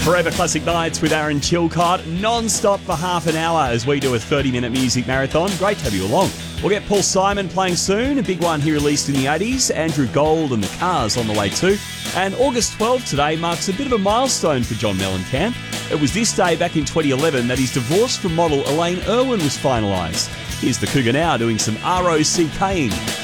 Forever Classic Nights with Aaron Chilcott, non-stop for half an hour as we do a 30-minute music marathon. Great to have you along. We'll get Paul Simon playing soon, a big one he released in the 80s. Andrew Gold and the Cars on the way too. And August 12th today marks a bit of a milestone for John Mellencamp. It was this day back in 2011 that his divorce from model Elaine Irwin was finalised. Here's the Cougar now doing some ROCKing.